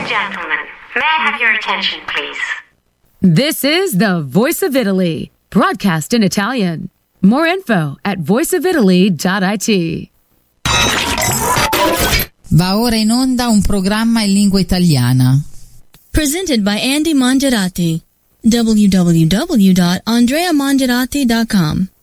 gentlemen, may I have your attention, please? This is the Voice of Italy, broadcast in Italian. More info at voiceofitaly.it. Va ora in onda un programma in lingua italiana. Presented by Andy Mangiarati. www.andreamangiarati.com